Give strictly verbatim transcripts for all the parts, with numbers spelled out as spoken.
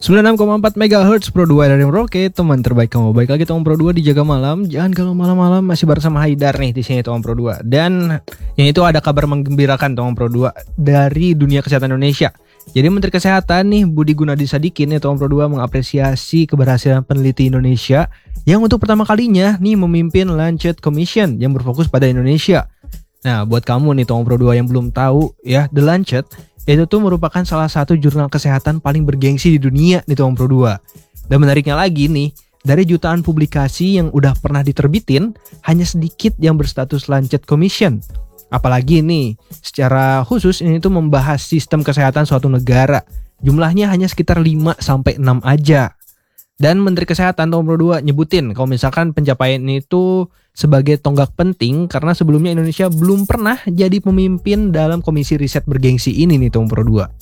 sembilan puluh enam koma empat megahertz Pro dua R R M Rocket, teman terbaik kamu. Baik lagi Tom Pro dua di Jaga Malam. Jangan kalau malam-malam masih bersama Haidar nih di sini Tom Pro dua. Dan yang itu ada kabar menggembirakan Tom Pro dua dari dunia kesehatan Indonesia. Jadi Menteri Kesehatan nih Budi Gunadi Sadikin nih Tom Pro dua mengapresiasi keberhasilan peneliti Indonesia yang untuk pertama kalinya nih memimpin Lancet Commission yang berfokus pada Indonesia. Nah, buat kamu nih Tom Pro dua yang belum tahu ya, The Lancet itu tuh merupakan salah satu jurnal kesehatan paling bergengsi di dunia nih Tom Pro dua. Dan menariknya lagi nih, dari jutaan publikasi yang udah pernah diterbitin, hanya sedikit yang berstatus Lancet Commission. Apalagi nih, secara khusus ini tuh membahas sistem kesehatan suatu negara. Jumlahnya hanya sekitar lima sampai enam aja. Dan Menteri Kesehatan Tom Pro dua nyebutin kalau misalkan pencapaian itu sebagai tonggak penting karena sebelumnya Indonesia belum pernah jadi pemimpin dalam komisi riset bergengsi ini nih Tom Pro dua.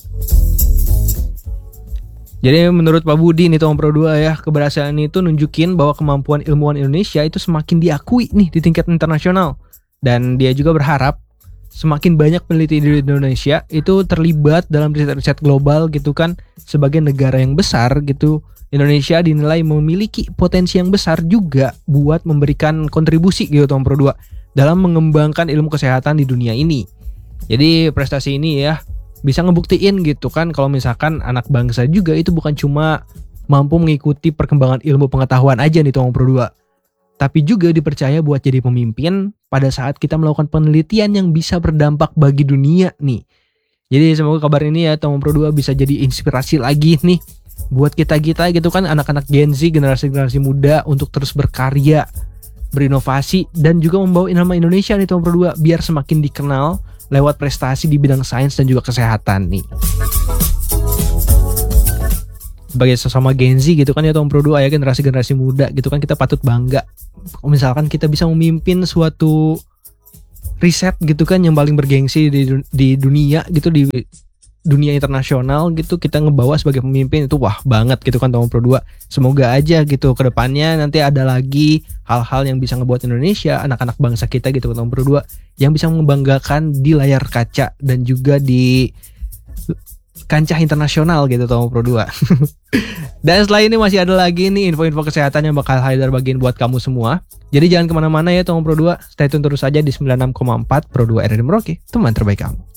Jadi menurut Pak Budi nih Tom Pro dua ya, keberhasilan itu nunjukin bahwa kemampuan ilmuwan Indonesia itu semakin diakui nih di tingkat internasional. Dan dia juga berharap semakin banyak peneliti di Indonesia itu terlibat dalam riset-riset global gitu kan. Sebagai negara yang besar gitu, Indonesia dinilai memiliki potensi yang besar juga buat memberikan kontribusi gitu Tom Pro dua dalam mengembangkan ilmu kesehatan di dunia ini. Jadi prestasi ini ya bisa ngebuktiin gitu kan kalau misalkan anak bangsa juga itu bukan cuma mampu mengikuti perkembangan ilmu pengetahuan aja nih Tom Pro dua, tapi juga dipercaya buat jadi pemimpin pada saat kita melakukan penelitian yang bisa berdampak bagi dunia nih. Jadi semoga kabar ini ya Tom Pro dua bisa jadi inspirasi lagi nih buat kita-kita gitu kan, anak-anak Gen Z, generasi-generasi muda untuk terus berkarya, berinovasi, dan juga membawa nama Indonesia nih Tom Pro dua biar semakin dikenal lewat prestasi di bidang sains dan juga kesehatan nih. Sebagai sesama Gen Z gitu kan ya Tom Pro dua ya, generasi-generasi muda gitu kan, kita patut bangga kalau misalkan kita bisa memimpin suatu riset gitu kan yang paling bergengsi di, di dunia gitu, di dunia internasional gitu, kita ngebawa sebagai pemimpin itu wah banget gitu kan Tom Pro dua. Semoga aja gitu ke depannya nanti ada lagi hal-hal yang bisa ngebuat Indonesia, anak-anak bangsa kita gitu Tom Pro dua yang bisa membanggakan di layar kaca dan juga di kancah internasional gitu Tom Pro dua. Dan setelah ini masih ada lagi nih info-info kesehatan yang bakal Haidar bagiin buat kamu semua. Jadi jangan kemana-mana ya Tom Pro dua, stay tune terus aja di sembilan puluh enam koma empat Pro dua R R M Rocket, teman terbaik kamu.